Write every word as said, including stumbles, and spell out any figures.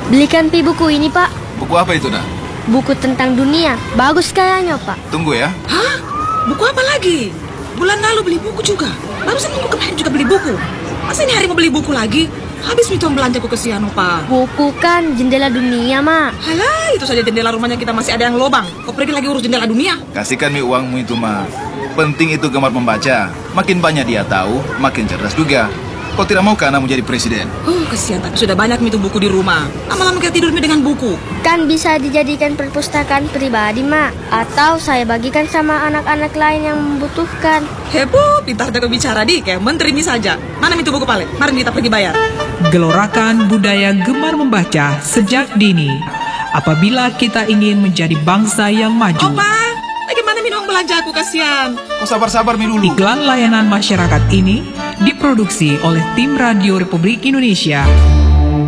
Belikan pi buku ini, Pak. Buku apa itu, dah? Buku tentang dunia. Bagus kayaknya, Pak. Tunggu ya. Hah? Buku apa lagi? Bulan lalu beli buku juga. Barusan minggu kemarin juga beli buku. Masa ini hari mau beli buku lagi? Habis mitong belanja ku kesian, Pak. Buku kan jendela dunia, Mak. Halah, itu saja jendela rumahnya kita masih ada yang lobang. Kau pergi lagi urus jendela dunia? Kasihkan mi uangmu itu, Ma. Penting itu gemar membaca. Makin banyak dia tahu, makin cerdas juga. Kau tidak mau kan anakmu jadi presiden? Oh, kesian, tapi sudah banyak mi itu buku di rumah. Lama-lama kita tidur mi dengan buku. Kan bisa dijadikan perpustakaan pribadi, Mak. Atau saya bagikan sama anak-anak lain yang membutuhkan. Heboh, pintar jago bicara di, kayak menteri mi saja. Mana mi itu buku pale? Mari kita pergi bayar. Gelorakan budaya gemar membaca sejak dini. Apabila kita ingin menjadi bangsa yang maju. Opa, bagaimana mi uang belanja aku, kasihan. Kau sabar-sabar mi dulu. Iklan layanan masyarakat ini diproduksi oleh tim Radio Republik Indonesia